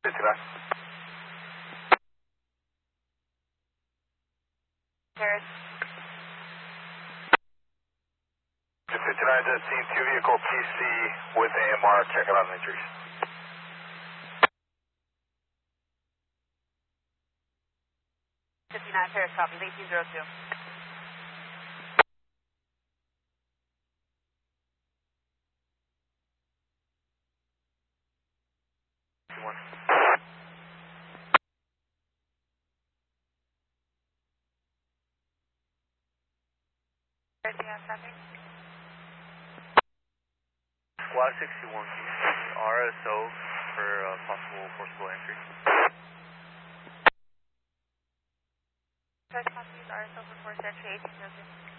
59. Paris. 59 to scene 2 vehicle PC with AMR, checking on injuries. 59 Paris, copy, 1802. Squad 61, RSO for possible forcible entry. First copies RSO for forced entry 1802.